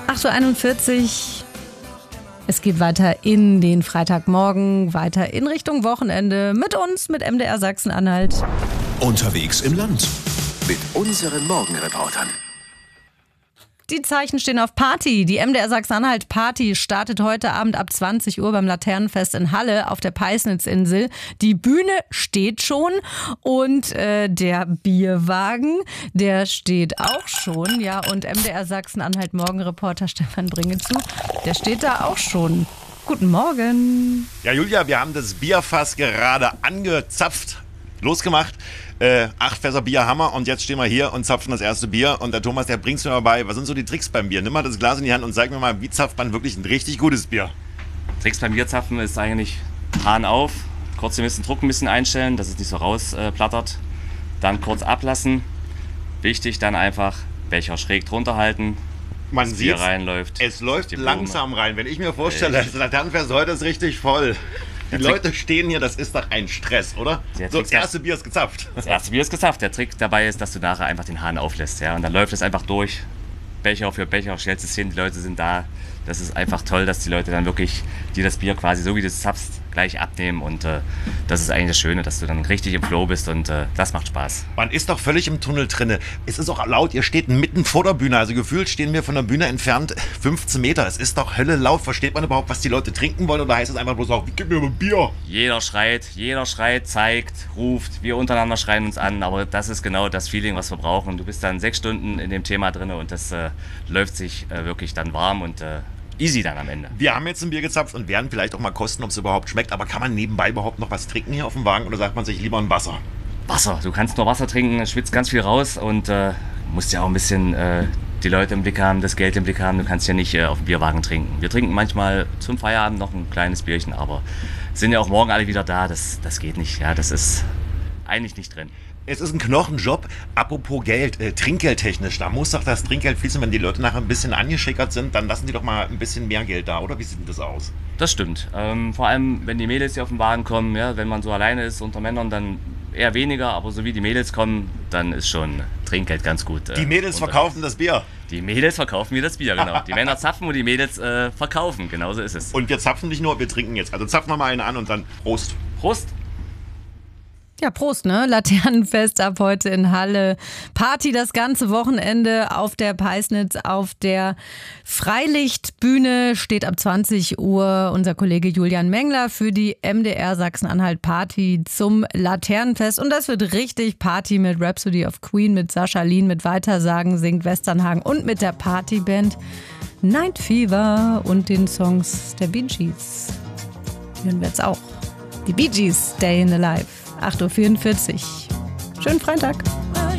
8:41 Uhr. Es geht weiter in den Freitagmorgen, weiter in Richtung Wochenende mit uns, mit MDR Sachsen-Anhalt. Unterwegs im Land mit unseren Morgenreportern. Die Zeichen stehen auf Party. Die MDR Sachsen-Anhalt Party startet heute Abend ab 20 Uhr beim Laternenfest in Halle auf der Peisnitzinsel. Die Bühne steht schon und der Bierwagen, der steht auch schon. Ja, und MDR Sachsen-Anhalt Morgenreporter Stefan Bringezu, der steht da auch schon. Guten Morgen. Ja, Julia, wir haben das Bierfass gerade angezapft, losgemacht. 8 Fässer Bier haben wir und jetzt stehen wir hier und zapfen das erste Bier. Und der Thomas, der bringt's mir mal bei. Was sind so die Tricks beim Bier? Nimm mal das Glas in die Hand und zeig mir mal, wie zapft man wirklich ein richtig gutes Bier? Tricks beim Bierzapfen ist eigentlich Hahn auf, kurz den Druck ein bisschen einstellen, dass es nicht so rausplattert. Dann kurz ablassen. Wichtig, dann einfach Becher schräg drunter halten. Man das Bier sieht, reinläuft. es läuft langsam rein. Wenn ich mir vorstelle, das Laternenfest heute ist richtig voll. Die Leute stehen hier, das ist doch ein Stress, oder? So, das erste Bier ist gezapft. Das erste Bier ist gezapft. Der Trick dabei ist, dass du nachher einfach den Hahn auflässt. Ja? Und dann läuft es einfach durch. Becher für Becher, stellst es hin, die Leute sind da. Das ist einfach toll, dass die Leute dann wirklich dir das Bier quasi so wie du es zapfst, gleich abnehmen. Und das ist eigentlich das Schöne, dass du dann richtig im Flow bist und das macht Spaß. Man ist doch völlig im Tunnel drinne. Es ist auch laut, ihr steht mitten vor der Bühne. Also gefühlt stehen wir von der Bühne entfernt 15 Meter. Es ist doch Hölle laut. Versteht man überhaupt, was die Leute trinken wollen? Oder heißt es einfach bloß auch, gib mir mal Bier? Jeder schreit, zeigt, ruft. Wir untereinander schreien uns an. Aber das ist genau das Feeling, was wir brauchen. Du bist dann 6 Stunden in dem Thema drin und das läuft sich wirklich dann warm und easy dann am Ende. Wir haben jetzt ein Bier gezapft und werden vielleicht auch mal kosten, ob es überhaupt schmeckt. Aber kann man nebenbei überhaupt noch was trinken hier auf dem Wagen oder sagt man sich lieber ein Wasser? Wasser. Du kannst nur Wasser trinken, schwitzt ganz viel raus und musst ja auch ein bisschen die Leute im Blick haben, das Geld im Blick haben. Du kannst ja nicht auf dem Bierwagen trinken. Wir trinken manchmal zum Feierabend noch ein kleines Bierchen, aber sind ja auch morgen alle wieder da. Das geht nicht. Ja, das ist eigentlich nicht drin. Es ist ein Knochenjob. Apropos Geld, trinkgeldtechnisch, da muss doch das Trinkgeld fließen, wenn die Leute nachher ein bisschen angeschickert sind, dann lassen die doch mal ein bisschen mehr Geld da, oder? Wie sieht denn das aus? Das stimmt. Vor allem, wenn die Mädels hier auf den Wagen kommen, ja, wenn man so alleine ist unter Männern, dann eher weniger, aber so wie die Mädels kommen, dann ist schon Trinkgeld ganz gut. Die Mädels verkaufen das Bier? Die Mädels verkaufen mir das Bier, genau. Die Männer zapfen und die Mädels verkaufen, genauso ist es. Und wir zapfen nicht nur, wir trinken jetzt. Also zapfen wir mal einen an und dann Prost. Prost! Ja, Prost, ne? Laternenfest ab heute in Halle. Party das ganze Wochenende auf der Peisnitz, auf der Freilichtbühne steht ab 20 Uhr unser Kollege Julian Mengler für die MDR Sachsen-Anhalt Party zum Laternenfest. Und das wird richtig Party mit Rhapsody of Queen, mit Sascha Lien, mit Weitersagen singt Westernhagen und mit der Partyband Night Fever und den Songs der Bee Gees. Hören wir jetzt auch. Die Bee Gees, Stay in the Life. 8:44 Uhr. Schönen Freitag.